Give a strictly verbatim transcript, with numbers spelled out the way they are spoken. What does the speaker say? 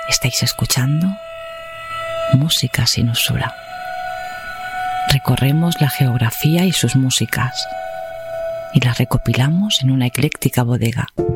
Estáis escuchando Música sin Usura. Recorremos la geografía y sus músicas y las recopilamos en una ecléctica bodega.